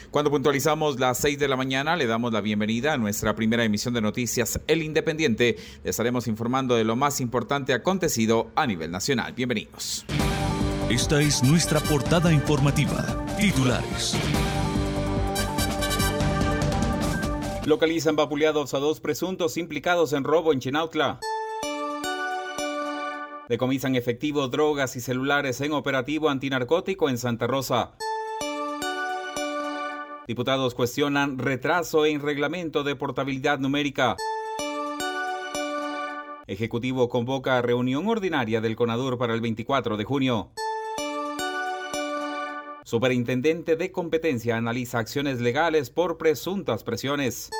Cuando puntualizamos las 6 de la mañana, le damos la bienvenida a nuestra primera emisión de noticias El Independiente. Le estaremos informando de lo más importante acontecido a nivel nacional. Bienvenidos. Esta es nuestra portada informativa. Titulares. Localizan vapuleados a 2 presuntos implicados en robo en Chinautla. Decomisan efectivo, drogas y celulares en operativo antinarcótico en Santa Rosa. Diputados cuestionan retraso en reglamento de portabilidad numérica. Ejecutivo convoca a reunión ordinaria del CONADUR para el 24 de junio. Superintendente de Competencia analiza acciones legales por presuntas presiones.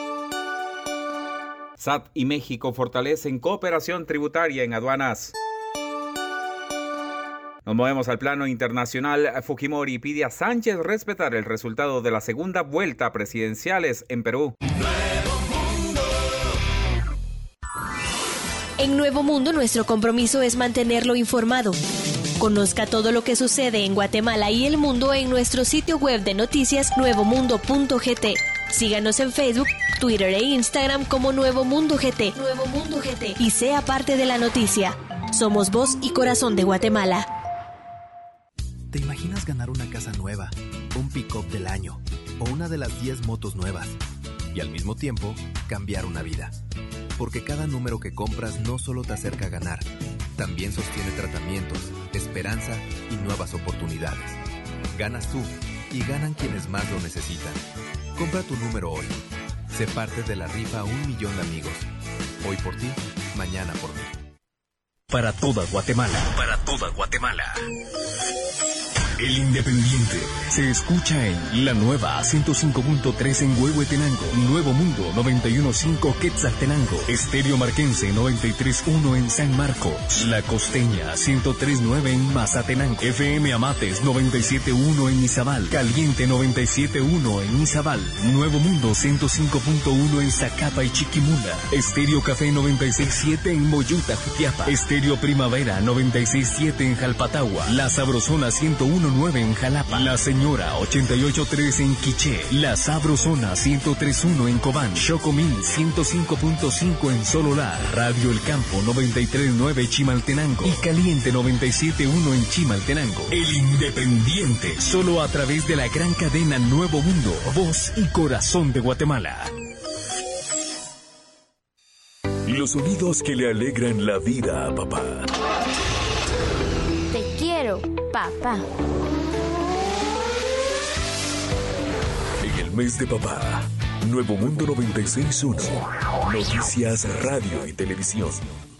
SAT y México fortalecen cooperación tributaria en aduanas. Nos movemos al plano internacional. Fujimori pide a Sánchez respetar el resultado de la segunda vuelta presidenciales en Perú. En Nuevo Mundo, nuestro compromiso es mantenerlo informado. Conozca todo lo que sucede en Guatemala y el mundo en nuestro sitio web de noticias nuevomundo.gt. Síganos en Facebook, Twitter e Instagram como Nuevo Mundo GT. Nuevo Mundo GT. Y sea parte de la noticia. Somos voz y corazón de Guatemala. ¿Te imaginas ganar una casa nueva, un pick-up del año o una de las 10 motos nuevas? Y al mismo tiempo, cambiar una vida. Porque cada número que compras no solo te acerca a ganar, también sostiene tratamientos, esperanza y nuevas oportunidades. Ganas tú y ganan quienes más lo necesitan. Compra tu número hoy. Sé parte de la rifa 1 millón de amigos. Hoy por ti, mañana por mí. Para toda Guatemala. Para toda Guatemala. El Independiente se escucha en la nueva 105.3 en Huehuetenango, Nuevo Mundo 91.5 Quetzaltenango, Estéreo Marquense 93.1 en San Marcos, La Costeña 103.9 en Mazatenango, FM Amates 97.1 en Izabal, Caliente 97.1 en Izabal, Nuevo Mundo 105.1 en Zacapa y Chiquimula, Estéreo Café 96.7 en Moyuta, Jutiapa, Estéreo Primavera 96.7 en Jalpatagua, La Sabrosona 101.9 en Jalapa, La Señora 88.3 en Quiché, La Sabrosona 103.1 en Cobán, Chocomil 105.5 en Sololá, Radio El Campo 93.9 Chimaltenango y Caliente 97.1 en Chimaltenango. El Independiente, solo a través de la gran cadena Nuevo Mundo, voz y corazón de Guatemala. Los sonidos que le alegran la vida a papá. Te quiero, papá. En el mes de papá, Nuevo Mundo 96.1, noticias, radio y televisión.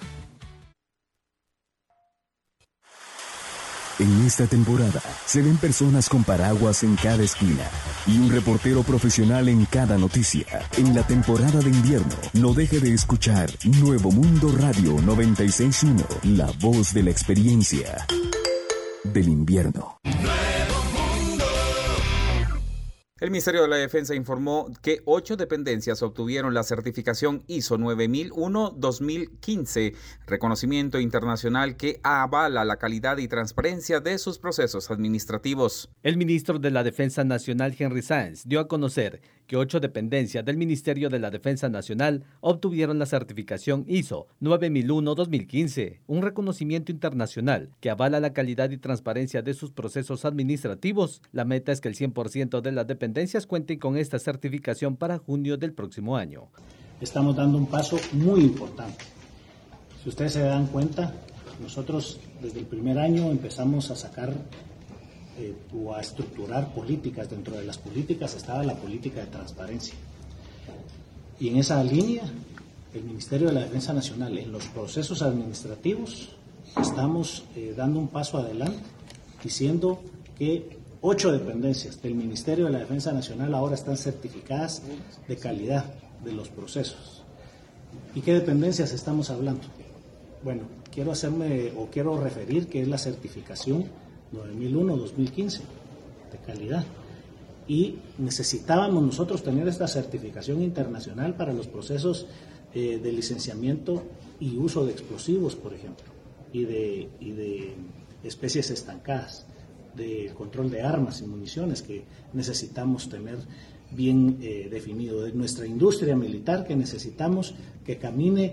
En esta temporada se ven personas con paraguas en cada esquina y un reportero profesional en cada noticia. En la temporada de invierno, no deje de escuchar Nuevo Mundo Radio 96.1, la voz de la experiencia del invierno. El Ministerio de la Defensa informó que 8 dependencias obtuvieron la certificación ISO 9001-2015, reconocimiento internacional que avala la calidad y transparencia de sus procesos administrativos. El ministro de la Defensa Nacional, Henry Sáenz, dio a conocer que 8 dependencias del Ministerio de la Defensa Nacional obtuvieron la certificación ISO 9001-2015, un reconocimiento internacional que avala la calidad y transparencia de sus procesos administrativos. La meta es que el 100% de las dependencias cuenten con esta certificación para junio del próximo año. Estamos dando un paso muy importante. Si ustedes se dan cuenta, nosotros desde el primer año empezamos a sacar o a estructurar políticas. Dentro de las políticas estaba la política de transparencia. Y en esa línea, el Ministerio de la Defensa Nacional, en los procesos administrativos, estamos dando un paso adelante, diciendo que 8 dependencias del Ministerio de la Defensa Nacional ahora están certificadas de calidad de los procesos. ¿Y qué dependencias estamos hablando? Bueno, quiero referir que es la certificación 9001-2015 de calidad. Y necesitábamos nosotros tener esta certificación internacional para los procesos de licenciamiento y uso de explosivos, por ejemplo, y de especies estancadas, de control de armas y municiones que necesitamos tener bien definido, de nuestra industria militar que necesitamos que camine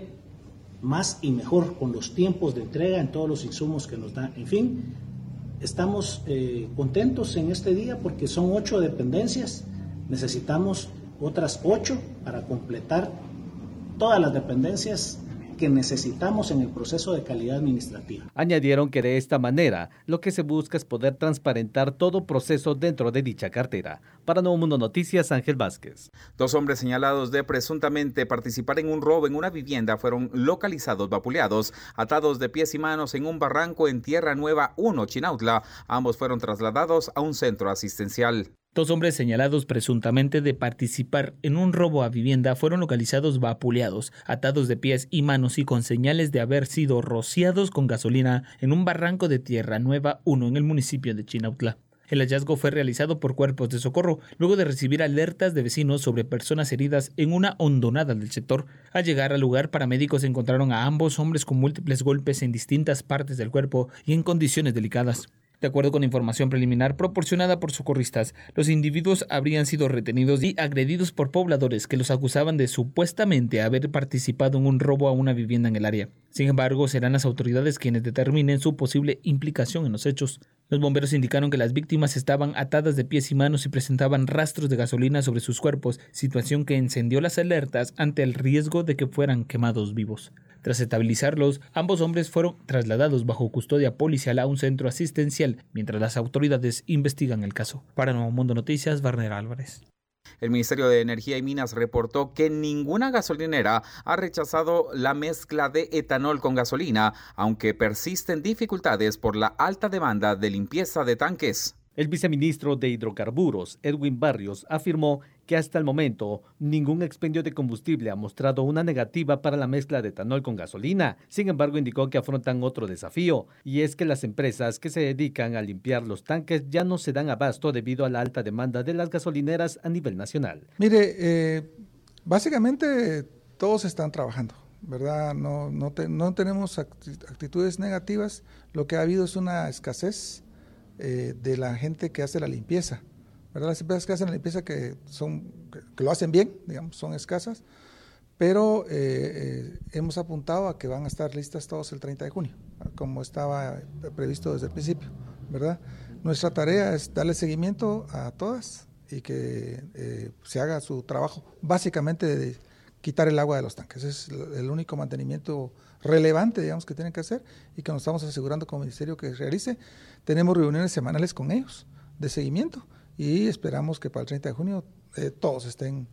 más y mejor con los tiempos de entrega en todos los insumos que nos da. En fin, estamos contentos en este día porque son 8 dependencias, necesitamos otras 8 para completar todas las dependencias que necesitamos en el proceso de calidad administrativa. Añadieron que de esta manera lo que se busca es poder transparentar todo proceso dentro de dicha cartera. Para Nuevo Mundo Noticias, Ángel Vázquez. 2 hombres señalados de presuntamente participar en un robo en una vivienda fueron localizados vapuleados, atados de pies y manos en un barranco en Tierra Nueva 1, Chinautla. Ambos fueron trasladados a un centro asistencial. 2 hombres señalados presuntamente de participar en un robo a vivienda fueron localizados vapuleados, atados de pies y manos y con señales de haber sido rociados con gasolina en un barranco de Tierra Nueva 1 en el municipio de Chinautla. El hallazgo fue realizado por cuerpos de socorro luego de recibir alertas de vecinos sobre personas heridas en una hondonada del sector. Al llegar al lugar, paramédicos encontraron a ambos hombres con múltiples golpes en distintas partes del cuerpo y en condiciones delicadas. De acuerdo con información preliminar proporcionada por socorristas, los individuos habrían sido retenidos y agredidos por pobladores que los acusaban de supuestamente haber participado en un robo a una vivienda en el área. Sin embargo, serán las autoridades quienes determinen su posible implicación en los hechos. Los bomberos indicaron que las víctimas estaban atadas de pies y manos y presentaban rastros de gasolina sobre sus cuerpos, situación que encendió las alertas ante el riesgo de que fueran quemados vivos. Tras estabilizarlos, ambos hombres fueron trasladados bajo custodia policial a un centro asistencial, mientras las autoridades investigan el caso. Para Nuevo Mundo Noticias, Werner Álvarez. El Ministerio de Energía y Minas reportó que ninguna gasolinera ha rechazado la mezcla de etanol con gasolina, aunque persisten dificultades por la alta demanda de limpieza de tanques. El viceministro de Hidrocarburos, Edwin Barrios, afirmó que hasta el momento ningún expendio de combustible ha mostrado una negativa para la mezcla de etanol con gasolina. Sin embargo, indicó que afrontan otro desafío, y es que las empresas que se dedican a limpiar los tanques ya no se dan abasto debido a la alta demanda de las gasolineras a nivel nacional. Mire, básicamente todos están trabajando, ¿verdad? No tenemos actitudes negativas. Lo que ha habido es una escasez de la gente que hace la limpieza, ¿verdad? Las empresas que hacen la limpieza que lo hacen bien, digamos, son escasas, pero hemos apuntado a que van a estar listas todos el 30 de junio, como estaba previsto desde el principio, ¿verdad? Nuestra tarea es darle seguimiento a todas y que se haga su trabajo, básicamente de quitar el agua de los tanques. Es el único mantenimiento relevante, digamos, que tienen que hacer y que nos estamos asegurando como ministerio que realice. Tenemos reuniones semanales con ellos de seguimiento y esperamos que para el 30 de junio todos estén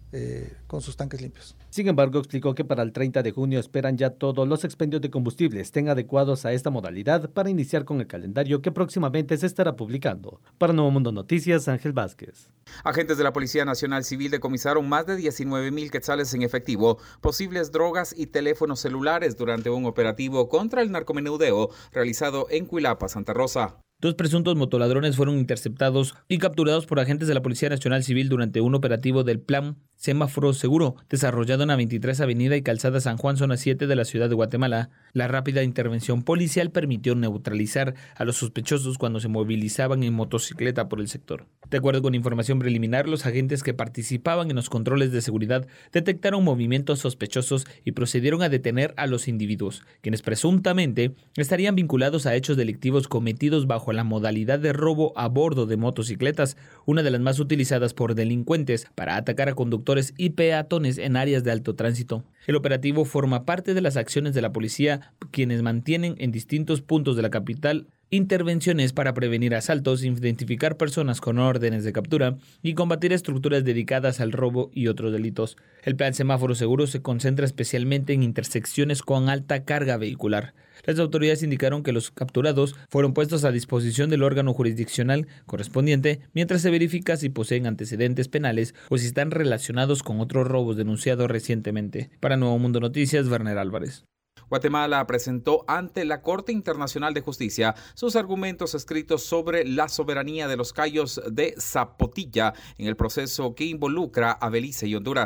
con sus tanques limpios. Sin embargo, explicó que para el 30 de junio esperan ya todos los expendios de combustible estén adecuados a esta modalidad para iniciar con el calendario que próximamente se estará publicando. Para Nuevo Mundo Noticias, Ángel Vázquez. Agentes de la Policía Nacional Civil decomisaron más de 19,000 quetzales en efectivo, posibles drogas y teléfonos celulares durante un operativo contra el narcomenudeo realizado en Cuilapa, Santa Rosa. 2 presuntos motoladrones fueron interceptados y capturados por agentes de la Policía Nacional Civil durante un operativo del Plan Semáforo Seguro, desarrollado en la 23 Avenida y Calzada San Juan, zona 7 de la ciudad de Guatemala. La rápida intervención policial permitió neutralizar a los sospechosos cuando se movilizaban en motocicleta por el sector. De acuerdo con información preliminar, los agentes que participaban en los controles de seguridad detectaron movimientos sospechosos y procedieron a detener a los individuos, quienes presuntamente estarían vinculados a hechos delictivos cometidos bajo la modalidad de robo a bordo de motocicletas, una de las más utilizadas por delincuentes para atacar a conductores y peatones en áreas de alto tránsito. El operativo forma parte de las acciones de la policía, quienes mantienen en distintos puntos de la capital intervenciones para prevenir asaltos, identificar personas con órdenes de captura y combatir estructuras dedicadas al robo y otros delitos. El Plan Semáforo Seguro se concentra especialmente en intersecciones con alta carga vehicular. Las autoridades indicaron que los capturados fueron puestos a disposición del órgano jurisdiccional correspondiente mientras se verifica si poseen antecedentes penales o si están relacionados con otros robos denunciados recientemente. Para Nuevo Mundo Noticias, Werner Álvarez. Guatemala presentó ante la Corte Internacional de Justicia sus argumentos escritos sobre la soberanía de los cayos de Zapotilla en el proceso que involucra a Belice y Honduras.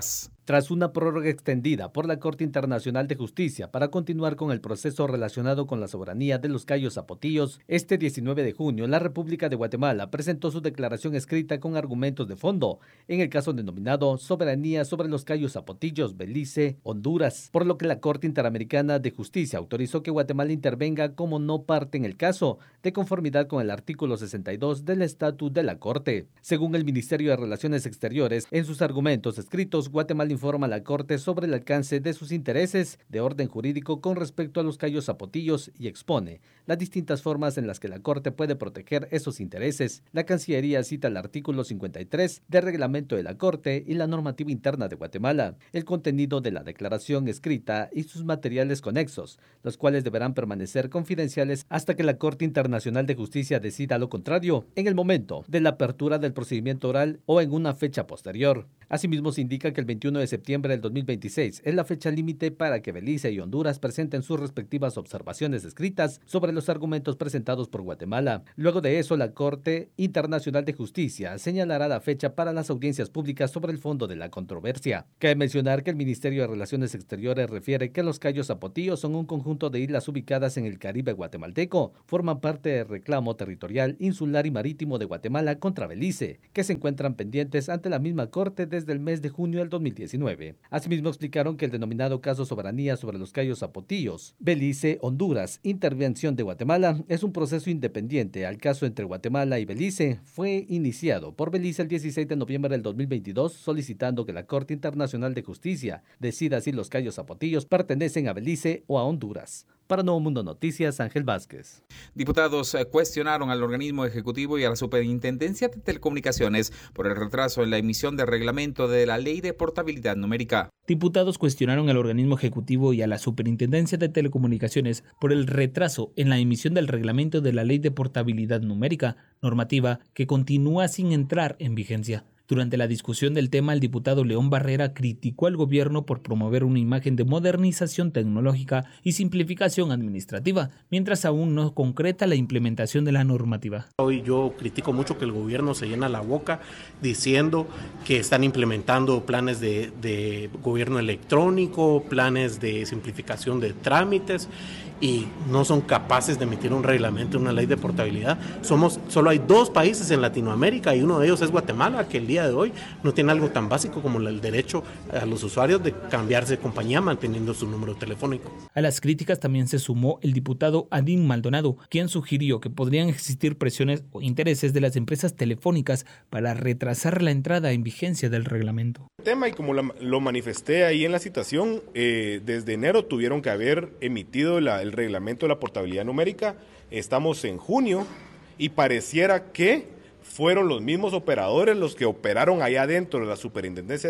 Tras una prórroga extendida por la Corte Internacional de Justicia para continuar con el proceso relacionado con la soberanía de los Cayos Zapotillos, este 19 de junio la República de Guatemala presentó su declaración escrita con argumentos de fondo en el caso denominado Soberanía sobre los Cayos Zapotillos, Belice, Honduras, por lo que la Corte Interamericana de Justicia autorizó que Guatemala intervenga como no parte en el caso, de conformidad con el artículo 62 del Estatuto de la Corte. Según el Ministerio de Relaciones Exteriores, en sus argumentos escritos, Guatemala informa a la Corte sobre el alcance de sus intereses de orden jurídico con respecto a los Cayos Zapotillos y expone las distintas formas en las que la Corte puede proteger esos intereses. La Cancillería cita el artículo 53 del reglamento de la Corte y la normativa interna de Guatemala, el contenido de la declaración escrita y sus materiales conexos, los cuales deberán permanecer confidenciales hasta que la Corte Internacional de Justicia decida lo contrario, en el momento de la apertura del procedimiento oral o en una fecha posterior. Asimismo, se indica que el 21 de septiembre del 2026 es la fecha límite para que Belice y Honduras presenten sus respectivas observaciones escritas sobre los argumentos presentados por Guatemala. Luego de eso, la Corte Internacional de Justicia señalará la fecha para las audiencias públicas sobre el fondo de la controversia. Cabe mencionar que el Ministerio de Relaciones Exteriores refiere que los Cayos Zapotillos son un conjunto de islas ubicadas en el Caribe guatemalteco, forman parte del reclamo territorial, insular y marítimo de Guatemala contra Belice, que se encuentran pendientes ante la misma Corte desde el mes de junio del 2019. Asimismo, explicaron que el denominado caso Soberanía sobre los Cayos Zapotillos, Belice, Honduras, intervención de Guatemala, es un proceso independiente al caso entre Guatemala y Belice. Fue iniciado por Belice el 16 de noviembre del 2022, solicitando que la Corte Internacional de Justicia decida si los Cayos Zapotillos pertenecen a Belice o a Honduras. Para Nuevo Mundo Noticias, Ángel Vázquez. Diputados cuestionaron al organismo ejecutivo y a la Superintendencia de Telecomunicaciones por el retraso en la emisión del reglamento de la Ley de Portabilidad Numérica. Diputados cuestionaron al organismo ejecutivo y a la Superintendencia de Telecomunicaciones por el retraso en la emisión del reglamento de la Ley de Portabilidad Numérica, normativa que continúa sin entrar en vigencia. Durante la discusión del tema, el diputado León Barrera criticó al gobierno por promover una imagen de modernización tecnológica y simplificación administrativa, mientras aún no concreta la implementación de la normativa. Hoy yo critico mucho que el gobierno se llena la boca diciendo que están implementando planes de gobierno electrónico, planes de simplificación de trámites, y no son capaces de emitir un reglamento, una ley de portabilidad. Solo hay 2 países en Latinoamérica y uno de ellos es Guatemala, que el día de hoy no tiene algo tan básico como el derecho a los usuarios de cambiarse de compañía manteniendo su número telefónico. A las críticas también se sumó el diputado Adín Maldonado, quien sugirió que podrían existir presiones o intereses de las empresas telefónicas para retrasar la entrada en vigencia del reglamento. Tema, y como lo manifesté ahí en la citación, desde enero tuvieron que haber emitido el reglamento de la portabilidad numérica. Estamos en junio y pareciera que fueron los mismos operadores los que operaron allá dentro de la Superintendencia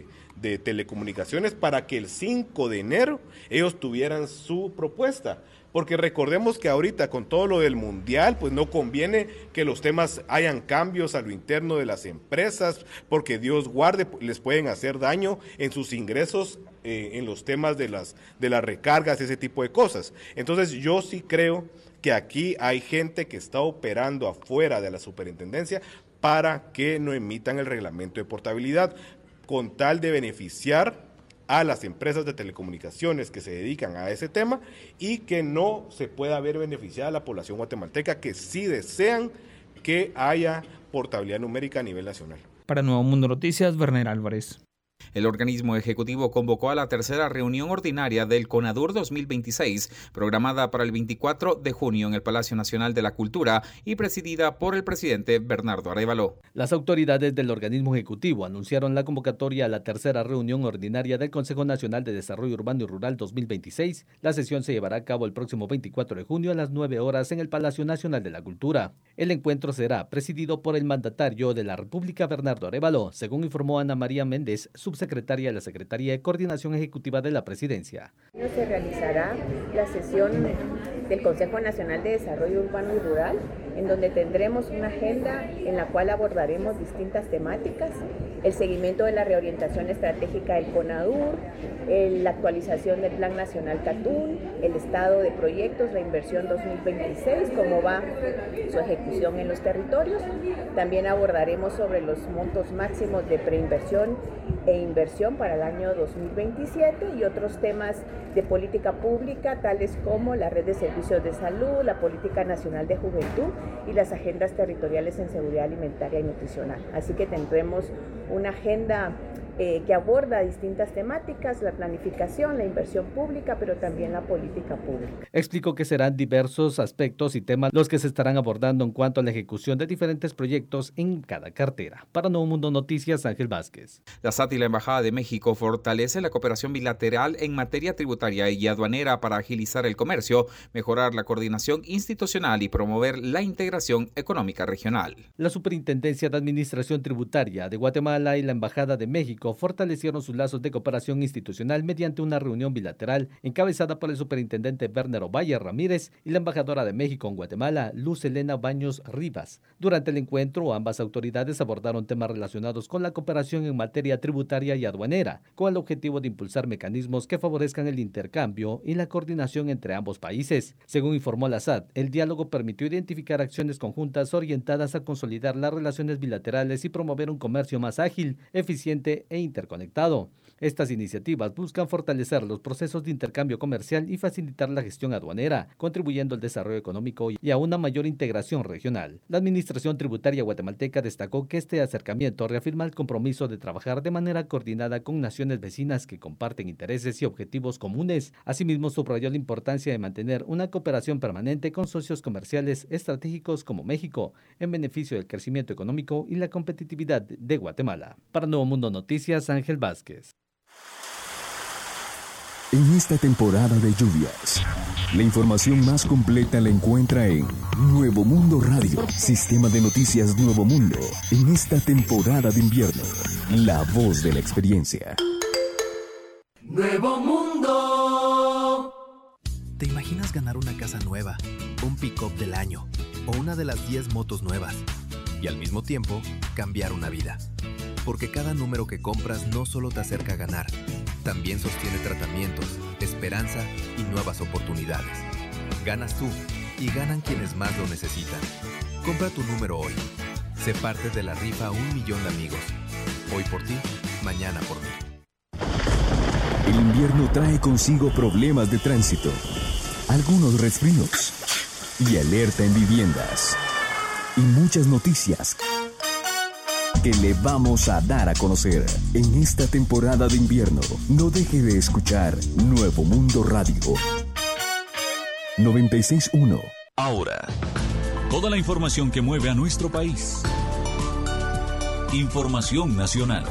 de Telecomunicaciones para que el 5 de enero ellos tuvieran su propuesta. Porque recordemos que ahorita con todo lo del mundial, pues no conviene que los temas hayan cambios a lo interno de las empresas, porque Dios guarde, les pueden hacer daño en sus ingresos, en los temas de las recargas, ese tipo de cosas. Entonces yo sí creo que aquí hay gente que está operando afuera de la superintendencia para que no emitan el reglamento de portabilidad, con tal de beneficiar a las empresas de telecomunicaciones que se dedican a ese tema y que no se pueda ver beneficiada a la población guatemalteca que sí desean que haya portabilidad numérica a nivel nacional. Para Nuevo Mundo Noticias, Werner Álvarez. El organismo ejecutivo convocó a la tercera reunión ordinaria del CONADUR 2026, programada para el 24 de junio en el Palacio Nacional de la Cultura y presidida por el presidente Bernardo Arévalo. Las autoridades del organismo ejecutivo anunciaron la convocatoria a la tercera reunión ordinaria del Consejo Nacional de Desarrollo Urbano y Rural 2026. La sesión se llevará a cabo el próximo 24 de junio a las 9 horas en el Palacio Nacional de la Cultura. El encuentro será presidido por el mandatario de la República, Bernardo Arévalo, según informó Ana María Méndez, subsecretaria de la Secretaría de Coordinación Ejecutiva de la Presidencia. Se realizará la sesión del Consejo Nacional de Desarrollo Urbano y Rural en donde tendremos una agenda en la cual abordaremos distintas temáticas, el seguimiento de la reorientación estratégica del CONADUR, la actualización del Plan Nacional Catún, el estado de proyectos, la inversión 2026, cómo va su ejecución en los territorios. También abordaremos sobre los montos máximos de preinversión e inversión para el año 2027 y otros temas de política pública, tales como la red de servicios de salud, la política nacional de juventud y las agendas territoriales en seguridad alimentaria y nutricional. Así que tendremos una agenda que aborda distintas temáticas, la planificación, la inversión pública, pero también la política pública. Explicó que serán diversos aspectos y temas los que se estarán abordando en cuanto a la ejecución de diferentes proyectos en cada cartera. Para Nuevo Mundo Noticias, Ángel Vázquez. La SAT y la Embajada de México fortalecen la cooperación bilateral en materia tributaria y aduanera para agilizar el comercio, mejorar la coordinación institucional y promover la integración económica regional. La Superintendencia de Administración Tributaria de Guatemala y la Embajada de México fortalecieron sus lazos de cooperación institucional mediante una reunión bilateral encabezada por el superintendente Werner Ovalle Ramírez y la embajadora de México en Guatemala, Luz Elena Baños Rivas. Durante el encuentro, ambas autoridades abordaron temas relacionados con la cooperación en materia tributaria y aduanera, con el objetivo de impulsar mecanismos que favorezcan el intercambio y la coordinación entre ambos países. Según informó la SAT, el diálogo permitió identificar acciones conjuntas orientadas a consolidar las relaciones bilaterales y promover un comercio más ágil, eficiente e interconectado. Estas iniciativas buscan fortalecer los procesos de intercambio comercial y facilitar la gestión aduanera, contribuyendo al desarrollo económico y a una mayor integración regional. La Administración Tributaria guatemalteca destacó que este acercamiento reafirma el compromiso de trabajar de manera coordinada con naciones vecinas que comparten intereses y objetivos comunes. Asimismo, subrayó la importancia de mantener una cooperación permanente con socios comerciales estratégicos como México, en beneficio del crecimiento económico y la competitividad de Guatemala. Para Nuevo Mundo Noticias, Ángel Vázquez. En esta temporada de lluvias, la información más completa la encuentra en Nuevo Mundo Radio, sistema de noticias Nuevo Mundo. En esta temporada de invierno, la voz de la experiencia. Nuevo Mundo. ¿Te imaginas ganar una casa nueva, un pick-up del año o una de las 10 motos nuevas? Y al mismo tiempo, cambiar una vida. Porque cada número que compras no solo te acerca a ganar, también sostiene tratamientos, esperanza y nuevas oportunidades. Ganas tú y ganan quienes más lo necesitan. Compra tu número hoy. Sé parte de la rifa 1 millón de amigos. Hoy por ti, mañana por mí. El invierno trae consigo problemas de tránsito, algunos resfríos y alerta en viviendas. Y muchas noticias que le vamos a dar a conocer en esta temporada de invierno. No deje de escuchar Nuevo Mundo Radio 96.1. Ahora, toda la información que mueve a nuestro país. Información nacional.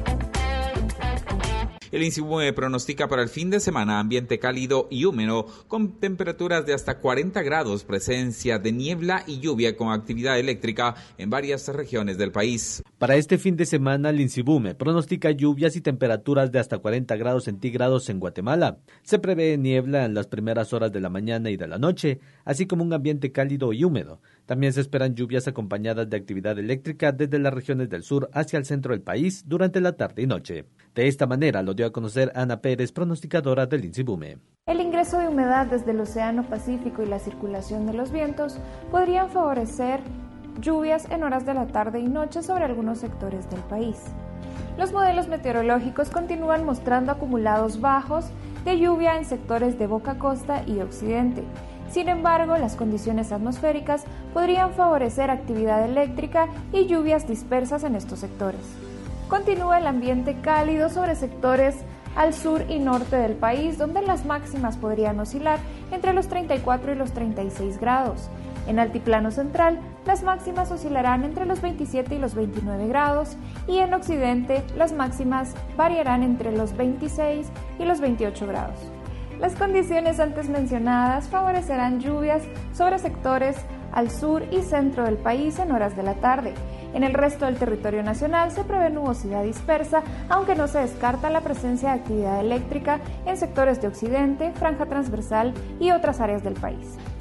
El INSIBUME pronostica para el fin de semana ambiente cálido y húmedo, con temperaturas de hasta 40 grados, presencia de niebla y lluvia con actividad eléctrica en varias regiones del país. Para este fin de semana, el INSIBUME pronostica lluvias y temperaturas de hasta 40 grados centígrados en Guatemala. Se prevé niebla en las primeras horas de la mañana y de la noche, así como un ambiente cálido y húmedo. También se esperan lluvias acompañadas de actividad eléctrica desde las regiones del sur hacia el centro del país durante la tarde y noche. De esta manera lo dio a conocer Ana Pérez, pronosticadora del INSIBUME. El ingreso de humedad desde el Océano Pacífico y la circulación de los vientos podrían favorecer lluvias en horas de la tarde y noche sobre algunos sectores del país. Los modelos meteorológicos continúan mostrando acumulados bajos de lluvia en sectores de Boca Costa y Occidente. Sin embargo, las condiciones atmosféricas podrían favorecer actividad eléctrica y lluvias dispersas en estos sectores. Continúa el ambiente cálido sobre sectores al sur y norte del país, donde las máximas podrían oscilar entre los 34 y los 36 grados. En Altiplano Central, las máximas oscilarán entre los 27 y los 29 grados, y en Occidente, las máximas variarán entre los 26 y los 28 grados. Las condiciones antes mencionadas favorecerán lluvias sobre sectores al sur y centro del país en horas de la tarde. En el resto del territorio nacional se prevé nubosidad dispersa, aunque no se descarta la presencia de actividad eléctrica en sectores de Occidente, Franja Transversal y otras áreas del país.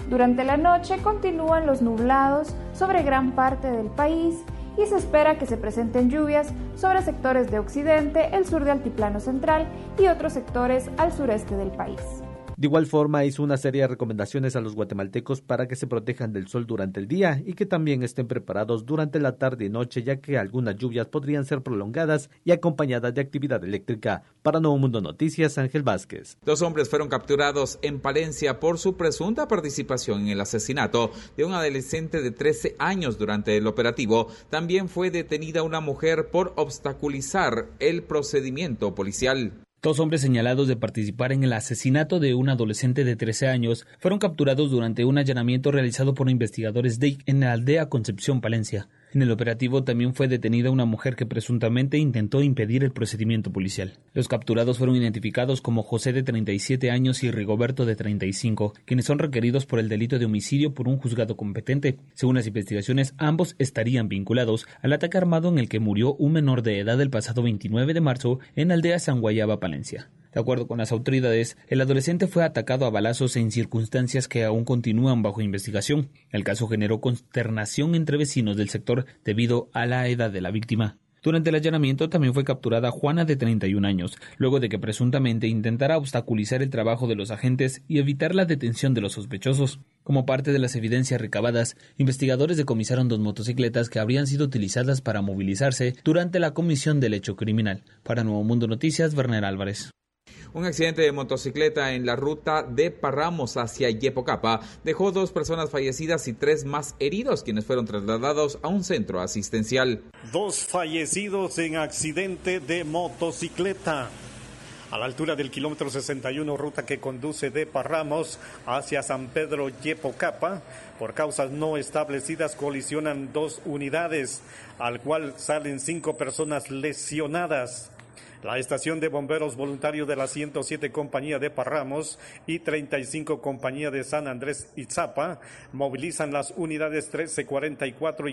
Durante la noche continúan los nublados sobre gran parte del país y se espera que se presenten lluvias sobre sectores de occidente, el sur de Altiplano Central y otros sectores al sureste del país. De igual forma, hizo una serie de recomendaciones a los guatemaltecos para que se protejan del sol durante el día y que también estén preparados durante la tarde y noche, ya que algunas lluvias podrían ser prolongadas y acompañadas de actividad eléctrica. Para Nuevo Mundo Noticias, Ángel Vázquez. 2 hombres fueron capturados en Palencia por su presunta participación en el asesinato de un adolescente de 13 años durante el operativo. También fue detenida una mujer por obstaculizar el procedimiento policial. 2 hombres señalados de participar en el asesinato de un adolescente de 13 años fueron capturados durante un allanamiento realizado por investigadores DEIC en la aldea Concepción, Palencia. En el operativo también fue detenida una mujer que presuntamente intentó impedir el procedimiento policial. Los capturados fueron identificados como José, de 37 años, y Rigoberto, de 35, quienes son requeridos por el delito de homicidio por un juzgado competente. Según las investigaciones, ambos estarían vinculados al ataque armado en el que murió un menor de edad el pasado 29 de marzo en la aldea San Guayaba, Palencia. De acuerdo con las autoridades, el adolescente fue atacado a balazos en circunstancias que aún continúan bajo investigación. El caso generó consternación entre vecinos del sector debido a la edad de la víctima. Durante el allanamiento también fue capturada Juana, de 31 años, luego de que presuntamente intentara obstaculizar el trabajo de los agentes y evitar la detención de los sospechosos. Como parte de las evidencias recabadas, investigadores decomisaron 2 motocicletas que habrían sido utilizadas para movilizarse durante la comisión del hecho criminal. Para Nuevo Mundo Noticias, Werner Álvarez. Un accidente de motocicleta en la ruta de Parramos hacia Yepocapa dejó 2 personas fallecidas y 3 más heridos, quienes fueron trasladados a un centro asistencial. 2 fallecidos en accidente de motocicleta. A la altura del kilómetro 61, ruta que conduce de Parramos hacia San Pedro Yepocapa, por causas no establecidas colisionan 2 unidades, al cual salen 5 personas lesionadas. La estación de bomberos voluntarios de la 107 Compañía de Parramos y 35 Compañía de San Andrés Itzapa movilizan las unidades 1344 y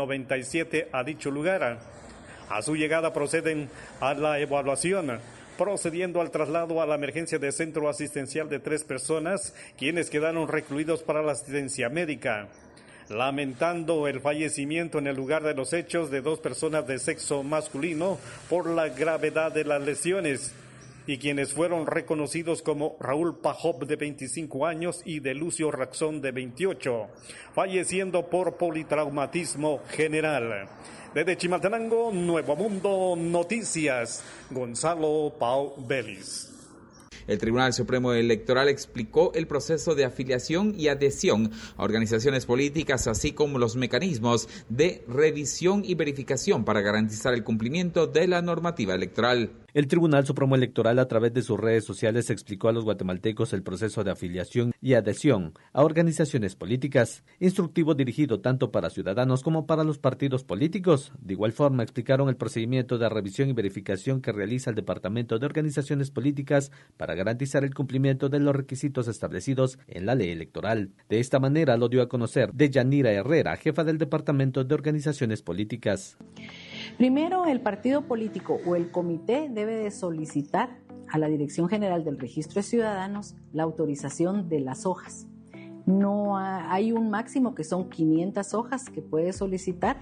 1597 a dicho lugar. A su llegada proceden a la evaluación, procediendo al traslado a la emergencia de centro asistencial de 3 personas, quienes quedaron recluidos para la asistencia médica. Lamentando el fallecimiento en el lugar de los hechos de 2 personas de sexo masculino por la gravedad de las lesiones, y quienes fueron reconocidos como Raúl Pajop, de 25 años, y de Lucio Raxón, de 28, falleciendo por politraumatismo general. Desde Chimaltenango, Nuevo Mundo Noticias, Gonzalo Pau Vélez. El Tribunal Supremo Electoral explicó el proceso de afiliación y adhesión a organizaciones políticas, así como los mecanismos de revisión y verificación para garantizar el cumplimiento de la normativa electoral. El Tribunal Supremo Electoral, a través de sus redes sociales, explicó a los guatemaltecos el proceso de afiliación y adhesión a organizaciones políticas, instructivo dirigido tanto para ciudadanos como para los partidos políticos. De igual forma, explicaron el procedimiento de revisión y verificación que realiza el Departamento de Organizaciones Políticas para garantizar el cumplimiento de los requisitos establecidos en la ley electoral. De esta manera lo dio a conocer Deyanira Herrera, jefa del Departamento de Organizaciones Políticas. Primero, el partido político o el comité debe de solicitar a la Dirección General del Registro de Ciudadanos la autorización de las hojas. No hay un máximo, que son 500 hojas que puede solicitar.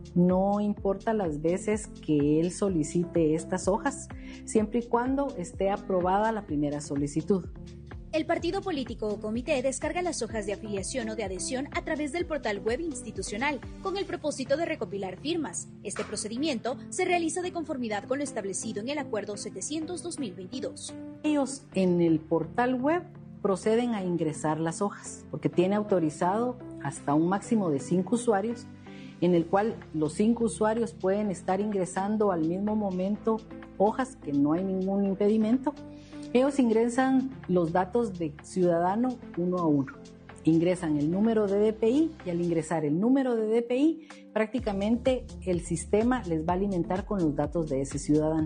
No importa las veces que él solicite estas hojas, siempre y cuando esté aprobada la primera solicitud. El partido político o comité descarga las hojas de afiliación o de adhesión a través del portal web institucional con el propósito de recopilar firmas. Este procedimiento se realiza de conformidad con lo establecido en el Acuerdo 700-2022. Ellos en el portal web proceden a ingresar las hojas, porque tiene autorizado hasta un máximo de 5 usuarios, en el cual los 5 usuarios pueden estar ingresando al mismo momento hojas, que no hay ningún impedimento. Ellos ingresan los datos de ciudadano uno a uno. Ingresan el número de DPI y al ingresar el número de DPI, prácticamente el sistema les va a alimentar con los datos de ese ciudadano,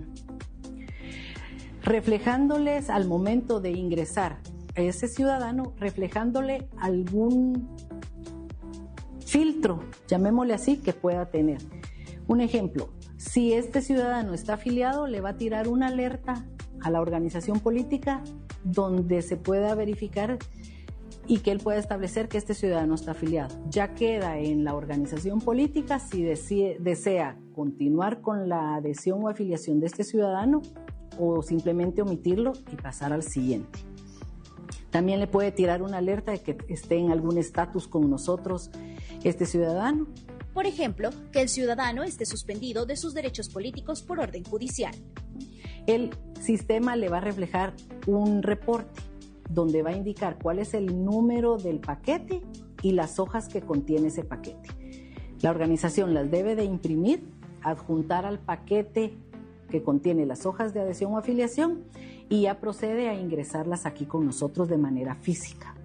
reflejándoles al momento de ingresar a ese ciudadano, reflejándole algún filtro, llamémosle así, que pueda tener. Un ejemplo, si este ciudadano está afiliado, le va a tirar una alerta a la organización política donde se pueda verificar y que él pueda establecer que este ciudadano está afiliado. Ya queda en la organización política si desea continuar con la adhesión o afiliación de este ciudadano o simplemente omitirlo y pasar al siguiente. También le puede tirar una alerta de que esté en algún estatus con nosotros este ciudadano. Por ejemplo, que el ciudadano esté suspendido de sus derechos políticos por orden judicial. El sistema le va a reflejar un reporte donde va a indicar cuál es el número del paquete y las hojas que contiene ese paquete. La organización las debe de imprimir, adjuntar al paquete que contiene las hojas de adhesión o afiliación y ya procede a ingresarlas aquí con nosotros de manera física.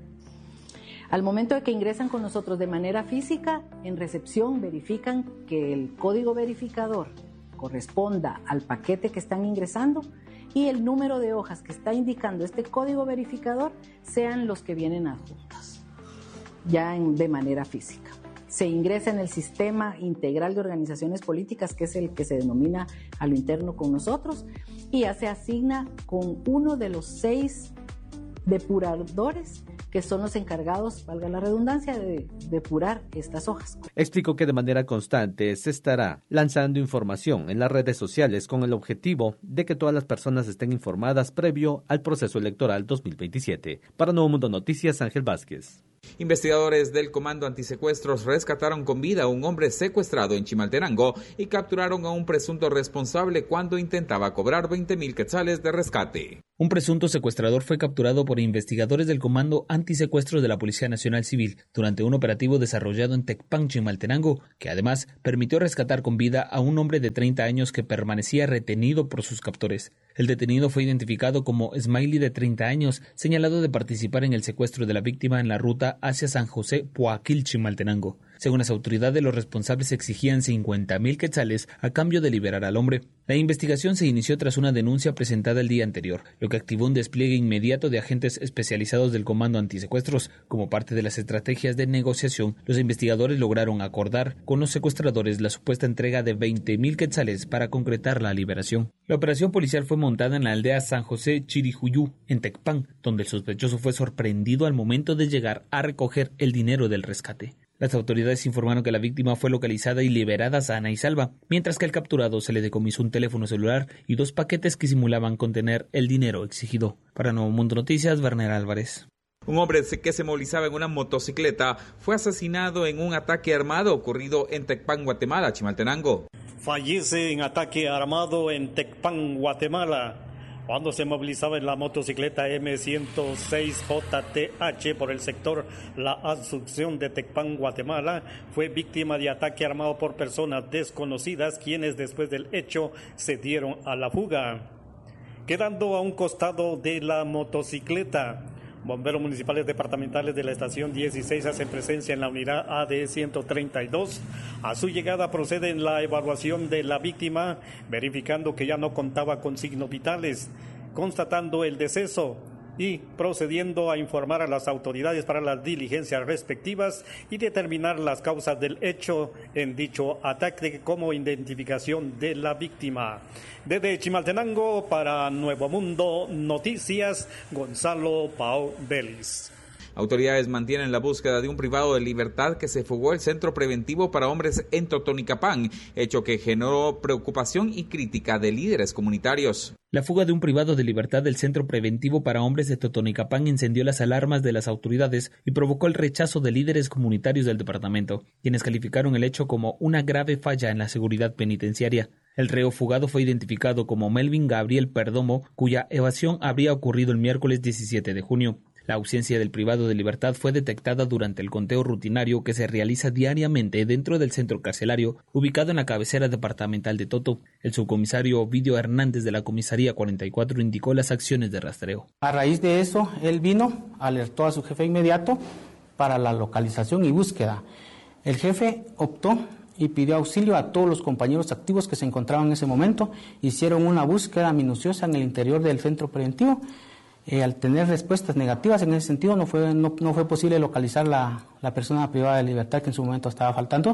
Al momento de que ingresan con nosotros de manera física, en recepción verifican que el código verificador corresponda al paquete que están ingresando y el número de hojas que está indicando este código verificador sean los que vienen adjuntos, ya de manera física. Se ingresa en el sistema integral de organizaciones políticas, que es el que se denomina a lo interno con nosotros, y ya se asigna con uno de los 6 depuradores que son los encargados, valga la redundancia, de depurar estas hojas. Explicó que de manera constante se estará lanzando información en las redes sociales con el objetivo de que todas las personas estén informadas previo al proceso electoral 2027. Para Nuevo Mundo Noticias, Ángel Vázquez. Investigadores del Comando Antisecuestros rescataron con vida a un hombre secuestrado en Chimaltenango y capturaron a un presunto responsable cuando intentaba cobrar 20,000 quetzales de rescate. Un presunto secuestrador fue capturado por investigadores del Comando Antisecuestros de la Policía Nacional Civil durante un operativo desarrollado en Tecpan, Chimaltenango, que además permitió rescatar con vida a un hombre de 30 años que permanecía retenido por sus captores. El detenido fue identificado como Smiley, de 30 años, señalado de participar en el secuestro de la víctima en la ruta hacia San José, Poaquil, Chimaltenango. Según las autoridades, los responsables exigían 50,000 quetzales a cambio de liberar al hombre. La investigación se inició tras una denuncia presentada el día anterior, lo que activó un despliegue inmediato de agentes especializados del Comando Antisecuestros. Como parte de las estrategias de negociación, los investigadores lograron acordar con los secuestradores la supuesta entrega de 20,000 quetzales para concretar la liberación. La operación policial fue montada en la aldea San José Chirijuyú, en Tecpan, donde el sospechoso fue sorprendido al momento de llegar a recoger el dinero del rescate. Las autoridades informaron que la víctima fue localizada y liberada sana y salva, mientras que al capturado se le decomisó un teléfono celular y 2 paquetes que simulaban contener el dinero exigido. Para Nuevo Mundo Noticias, Werner Álvarez. Un hombre que se movilizaba en una motocicleta fue asesinado en un ataque armado ocurrido en Tecpan, Guatemala, Chimaltenango. Fallece en ataque armado en Tecpan, Guatemala, cuando se movilizaba en la motocicleta M106JTH por el sector La Asunción de Tecpan, Guatemala. Fue víctima de ataque armado por personas desconocidas, quienes después del hecho se dieron a la fuga. Quedando a un costado de la motocicleta, bomberos municipales departamentales de la estación 16 hacen presencia en la unidad AD 132. A su llegada proceden la evaluación de la víctima, verificando que ya no contaba con signos vitales, constatando el deceso y procediendo a informar a las autoridades para las diligencias respectivas y determinar las causas del hecho en dicho ataque como identificación de la víctima. Desde Chimaltenango para Nuevo Mundo Noticias, Gonzalo Pao Vélez. Autoridades mantienen la búsqueda de un privado de libertad que se fugó del centro preventivo para hombres en Totonicapán, hecho que generó preocupación y crítica de líderes comunitarios. La fuga de un privado de libertad del centro preventivo para hombres de Totonicapán encendió las alarmas de las autoridades y provocó el rechazo de líderes comunitarios del departamento, quienes calificaron el hecho como una grave falla en la seguridad penitenciaria. El reo fugado fue identificado como Melvin Gabriel Perdomo, cuya evasión habría ocurrido el miércoles 17 de junio. La ausencia del privado de libertad fue detectada durante el conteo rutinario que se realiza diariamente dentro del centro carcelario, ubicado en la cabecera departamental de Toto. El subcomisario Ovidio Hernández de la Comisaría 44 indicó las acciones de rastreo. A raíz de eso, él vino, alertó a su jefe inmediato para la localización y búsqueda. El jefe optó y pidió auxilio a todos los compañeros activos que se encontraban en ese momento. Hicieron una búsqueda minuciosa en el interior del centro preventivo. Al tener respuestas negativas en ese sentido, no fue posible localizar la persona privada de libertad que en su momento estaba faltando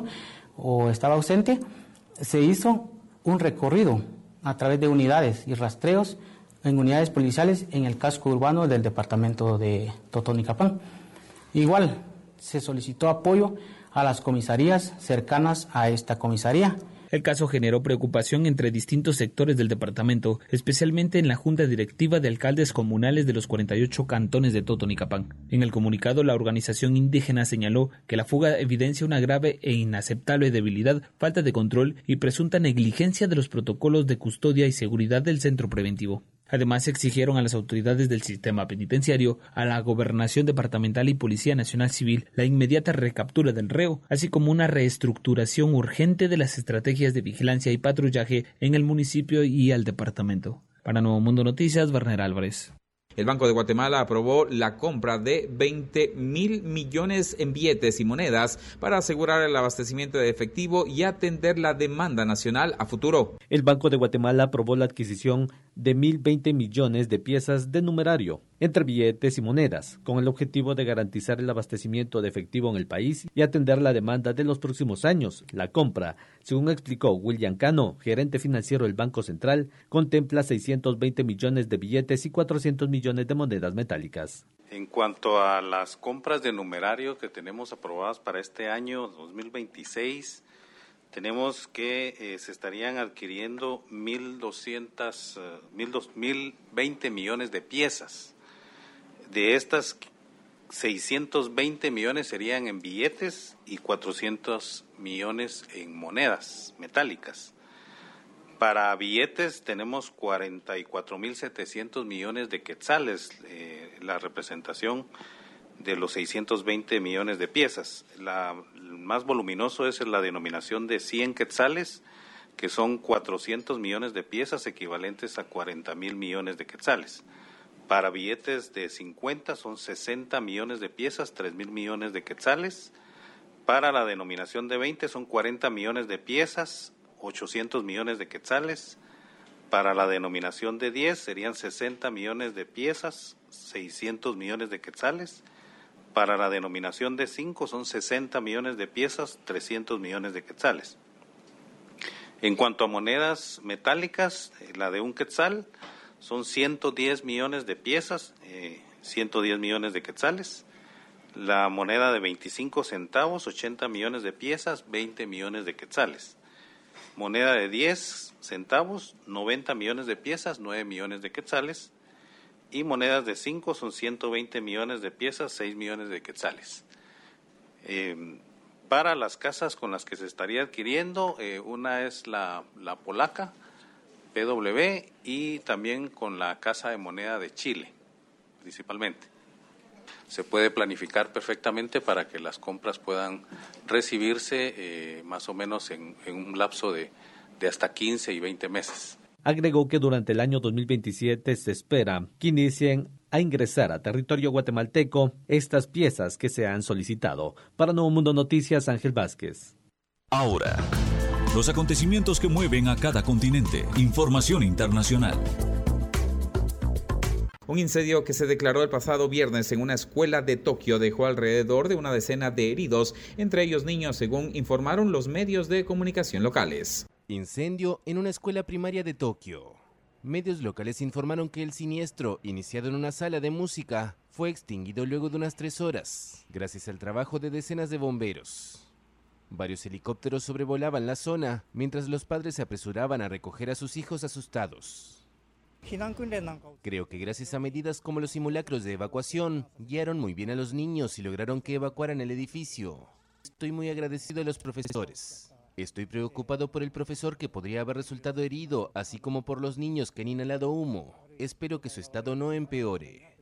o estaba ausente. Se hizo un recorrido a través de unidades y rastreos en unidades policiales en el casco urbano del departamento de Totonicapán. Igual, se solicitó apoyo a las comisarías cercanas a esta comisaría. El caso generó preocupación entre distintos sectores del departamento, especialmente en la Junta Directiva de Alcaldes Comunales de los 48 cantones de Totonicapán. En el comunicado, la organización indígena señaló que la fuga evidencia una grave e inaceptable debilidad, falta de control y presunta negligencia de los protocolos de custodia y seguridad del centro preventivo. Además, exigieron a las autoridades del sistema penitenciario, a la Gobernación Departamental y Policía Nacional Civil la inmediata recaptura del reo, así como una reestructuración urgente de las estrategias de vigilancia y patrullaje en el municipio y al departamento. Para Nuevo Mundo Noticias, Werner Álvarez. El Banco de Guatemala aprobó la compra de 20.000 millones en billetes y monedas para asegurar el abastecimiento de efectivo y atender la demanda nacional a futuro. El Banco de Guatemala aprobó la adquisición de 1.020 millones de piezas de numerario entre billetes y monedas, con el objetivo de garantizar el abastecimiento de efectivo en el país y atender la demanda de los próximos años. La compra, según explicó William Cano, gerente financiero del Banco Central, contempla 620 millones de billetes y 400 millones de monedas metálicas. En cuanto a las compras de numerario que tenemos aprobadas para este año 2026, tenemos que se estarían adquiriendo 1.020 millones de piezas. De estas, 620 millones serían en billetes y 400 millones en monedas metálicas. Para billetes tenemos 44.700 millones de quetzales, la representación de los 620 millones de piezas. El más voluminoso es la denominación de 100 quetzales, que son 400 millones de piezas equivalentes a 40.000 millones de quetzales. Para billetes de 50 son 60 millones de piezas, 3.000 millones de quetzales. Para la denominación de 20 son 40 millones de piezas, 800 millones de quetzales. Para la denominación de 10 serían 60 millones de piezas, 600 millones de quetzales. Para la denominación de 5 son 60 millones de piezas, 300 millones de quetzales. En cuanto a monedas metálicas, la de un quetzal son 110 millones de piezas, 110 millones de quetzales. La moneda de 25 centavos, 80 millones de piezas, 20 millones de quetzales. Moneda de 10 centavos, 90 millones de piezas, 9 millones de quetzales. Y monedas de 5 son 120 millones de piezas, 6 millones de quetzales. Para las casas con las que se estaría adquiriendo, una es la polaca, PW, y también con la Casa de Moneda de Chile, principalmente. Se puede planificar perfectamente para que las compras puedan recibirse más o menos en un lapso de hasta 15 y 20 meses. Agregó que durante el año 2027 se espera que inicien a ingresar a territorio guatemalteco estas piezas que se han solicitado. Para Nuevo Mundo Noticias, Ángel Vázquez. Ahora, los acontecimientos que mueven a cada continente. Información internacional. Un incendio que se declaró el pasado viernes en una escuela de Tokio dejó alrededor de una decena de heridos, entre ellos niños, según informaron los medios de comunicación locales. Incendio en una escuela primaria de Tokio. Medios locales informaron que el siniestro, iniciado en una sala de música, fue extinguido luego de unas 3 horas, gracias al trabajo de decenas de bomberos. Varios helicópteros sobrevolaban la zona, mientras los padres se apresuraban a recoger a sus hijos asustados. Creo que gracias a medidas como los simulacros de evacuación, guiaron muy bien a los niños y lograron que evacuaran el edificio. Estoy muy agradecido a los profesores. Estoy preocupado por el profesor que podría haber resultado herido, así como por los niños que han inhalado humo. Espero que su estado no empeore.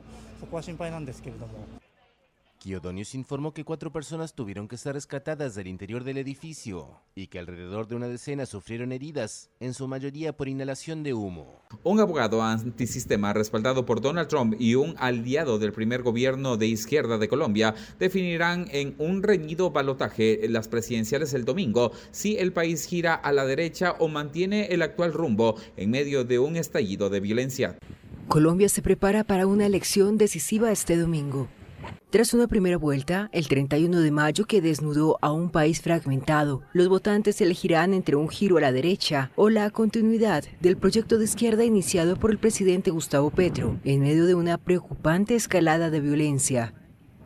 Kyodo News informó que 4 personas tuvieron que ser rescatadas del interior del edificio y que alrededor de una decena sufrieron heridas, en su mayoría por inhalación de humo. Un abogado antisistema respaldado por Donald Trump y un aliado del primer gobierno de izquierda de Colombia definirán en un reñido balotaje las presidenciales el domingo si el país gira a la derecha o mantiene el actual rumbo en medio de un estallido de violencia. Colombia se prepara para una elección decisiva este domingo. Tras una primera vuelta, el 31 de mayo que desnudó a un país fragmentado, los votantes elegirán entre un giro a la derecha o la continuidad del proyecto de izquierda iniciado por el presidente Gustavo Petro, en medio de una preocupante escalada de violencia.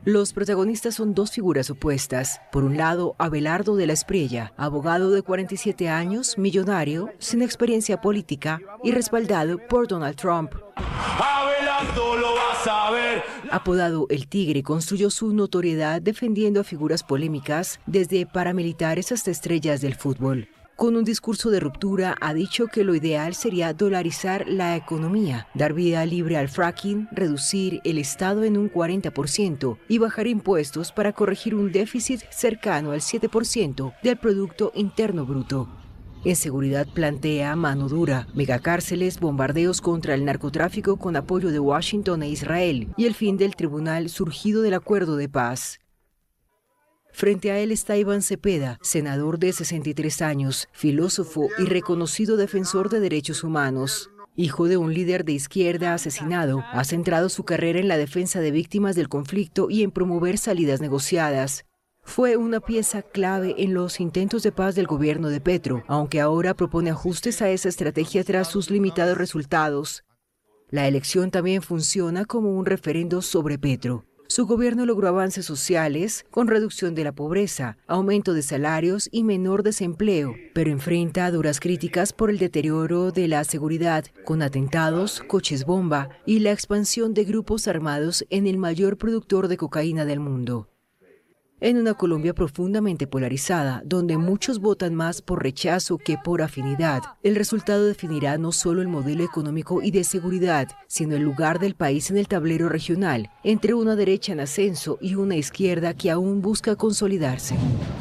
Los protagonistas son dos figuras opuestas. Por un lado, Abelardo de la Espriella, abogado de 47 años, millonario, sin experiencia política y respaldado por Donald Trump. Abelardo lo vas a ver. Apodado El Tigre, construyó su notoriedad defendiendo a figuras polémicas, desde paramilitares hasta estrellas del fútbol. Con un discurso de ruptura, ha dicho que lo ideal sería dolarizar la economía, dar vida libre al fracking, reducir el Estado en un 40% y bajar impuestos para corregir un déficit cercano al 7% del Producto Interno Bruto. En seguridad plantea mano dura, megacárceles, bombardeos contra el narcotráfico con apoyo de Washington e Israel y el fin del tribunal surgido del acuerdo de paz. Frente a él está Iván Cepeda, senador de 63 años, filósofo y reconocido defensor de derechos humanos. Hijo de un líder de izquierda asesinado, ha centrado su carrera en la defensa de víctimas del conflicto y en promover salidas negociadas. Fue una pieza clave en los intentos de paz del gobierno de Petro, aunque ahora propone ajustes a esa estrategia tras sus limitados resultados. La elección también funciona como un referendo sobre Petro. Su gobierno logró avances sociales con reducción de la pobreza, aumento de salarios y menor desempleo, pero enfrenta duras críticas por el deterioro de la seguridad, con atentados, coches bomba y la expansión de grupos armados en el mayor productor de cocaína del mundo. En una Colombia profundamente polarizada, donde muchos votan más por rechazo que por afinidad, el resultado definirá no solo el modelo económico y de seguridad, sino el lugar del país en el tablero regional, entre una derecha en ascenso y una izquierda que aún busca consolidarse.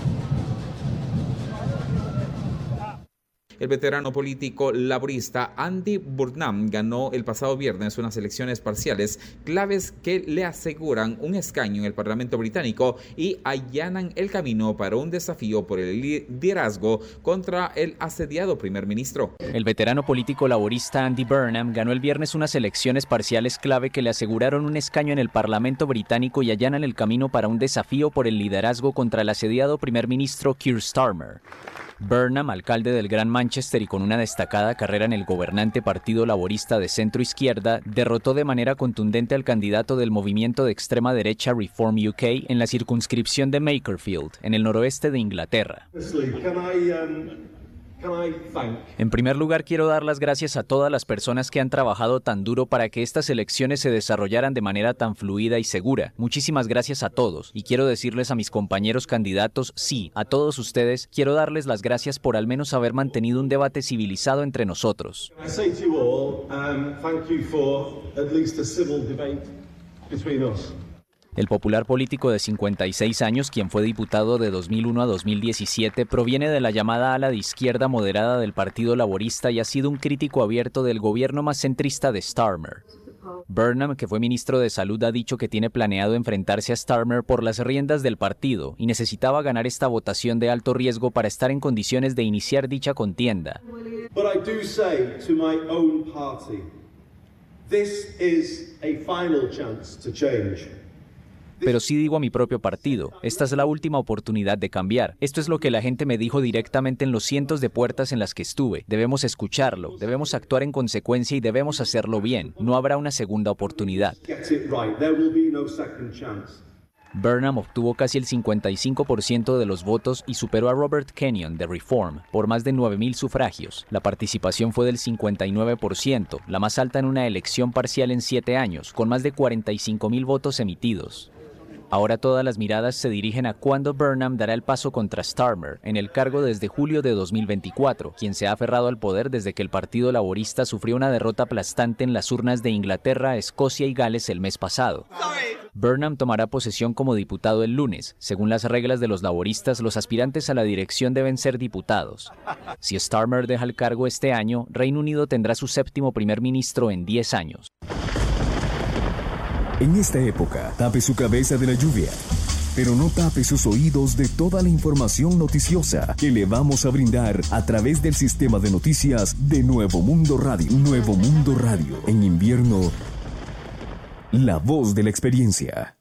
El veterano político laborista Andy Burnham ganó el pasado viernes unas elecciones parciales claves que le aseguran un escaño en el Parlamento británico y allanan el camino para un desafío por el liderazgo contra el asediado primer ministro. El veterano político laborista Andy Burnham ganó el viernes unas elecciones parciales clave que le aseguraron un escaño en el Parlamento británico y allanan el camino para un desafío por el liderazgo contra el asediado primer ministro Keir Starmer. Burnham, alcalde del Gran Manchester y con una destacada carrera en el gobernante Partido Laborista de centro-izquierda, derrotó de manera contundente al candidato del movimiento de extrema derecha Reform UK en la circunscripción de Makerfield, en el noroeste de Inglaterra. En primer lugar, quiero dar las gracias a todas las personas que han trabajado tan duro para que estas elecciones se desarrollaran de manera tan fluida y segura. Muchísimas gracias a todos. Y quiero decirles a mis compañeros candidatos, sí, a todos ustedes, quiero darles las gracias por al menos haber mantenido un debate civilizado entre nosotros. El popular político de 56 años, quien fue diputado de 2001 a 2017, proviene de la llamada ala de izquierda moderada del Partido Laborista y ha sido un crítico abierto del gobierno más centrista de Starmer. Burnham, que fue ministro de Salud, ha dicho que tiene planeado enfrentarse a Starmer por las riendas del partido y necesitaba ganar esta votación de alto riesgo para estar en condiciones de iniciar dicha contienda. But I do say to my own party, this is a final chance to change. Pero sí digo a mi propio partido, esta es la última oportunidad de cambiar. Esto es lo que la gente me dijo directamente en los cientos de puertas en las que estuve. Debemos escucharlo, debemos actuar en consecuencia y debemos hacerlo bien. No habrá una segunda oportunidad. Burnham obtuvo casi el 55% de los votos y superó a Robert Kenyon de Reform por más de 9,000 sufragios. La participación fue del 59%, la más alta en una elección parcial en 7 años, con más de 45,000 votos emitidos. Ahora todas las miradas se dirigen a cuándo Burnham dará el paso contra Starmer, en el cargo desde julio de 2024, quien se ha aferrado al poder desde que el Partido Laborista sufrió una derrota aplastante en las urnas de Inglaterra, Escocia y Gales el mes pasado. Burnham tomará posesión como diputado el lunes. Según las reglas de los laboristas, los aspirantes a la dirección deben ser diputados. Si Starmer deja el cargo este año, Reino Unido tendrá su 7º primer ministro en 10 años. En esta época, tape su cabeza de la lluvia, pero no tape sus oídos de toda la información noticiosa que le vamos a brindar a través del sistema de noticias de Nuevo Mundo Radio. Nuevo Mundo Radio. En invierno, la voz de la experiencia.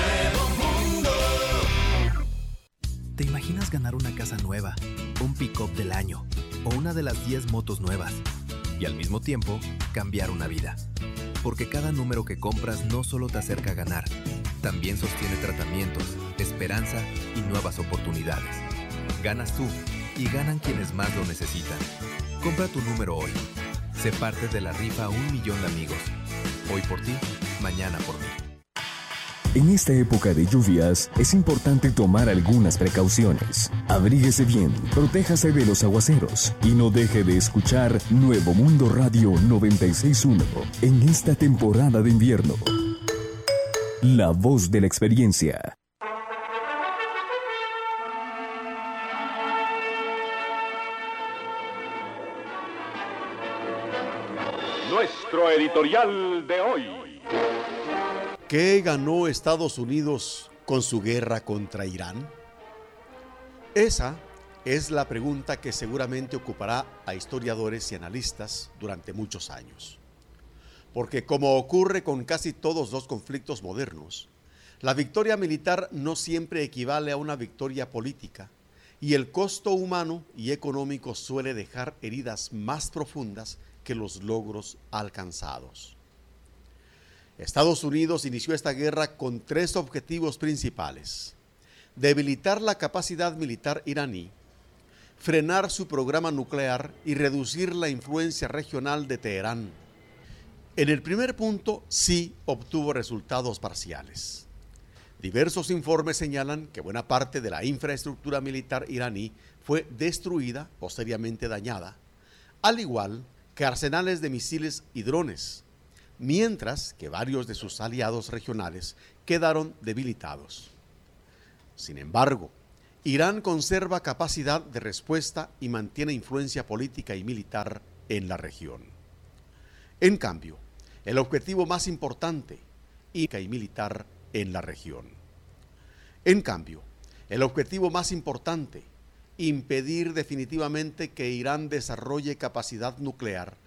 ¿Te imaginas ganar una casa nueva, un pick-up del año o una de las 10 motos nuevas y al mismo tiempo cambiar una vida? Porque cada número que compras no solo te acerca a ganar, también sostiene tratamientos, esperanza y nuevas oportunidades. Ganas tú y ganan quienes más lo necesitan. Compra tu número hoy. Sé parte de la rifa 1 millón de amigos. Hoy por ti, mañana por mí. En esta época de lluvias, es importante tomar algunas precauciones. Abríguese bien, protéjase de los aguaceros y no deje de escuchar Nuevo Mundo Radio 96.1 en esta temporada de invierno. La voz de la experiencia. Nuestro editorial de hoy. ¿Qué ganó Estados Unidos con su guerra contra Irán? Esa es la pregunta que seguramente ocupará a historiadores y analistas durante muchos años. Porque como ocurre con casi todos los conflictos modernos, la victoria militar no siempre equivale a una victoria política, y el costo humano y económico suele dejar heridas más profundas que los logros alcanzados. Estados Unidos inició esta guerra con 3 objetivos principales: debilitar la capacidad militar iraní, frenar su programa nuclear y reducir la influencia regional de Teherán. En el primer punto sí obtuvo resultados parciales. Diversos informes señalan que buena parte de la infraestructura militar iraní fue destruida o seriamente dañada, al igual que arsenales de misiles y drones, mientras que varios de sus aliados regionales quedaron debilitados. Sin embargo, Irán conserva capacidad de respuesta y mantiene influencia política y militar en la región. En cambio, el objetivo más importante y militar en la región. En cambio, el objetivo más importante, impedir definitivamente que Irán desarrolle capacidad nuclear,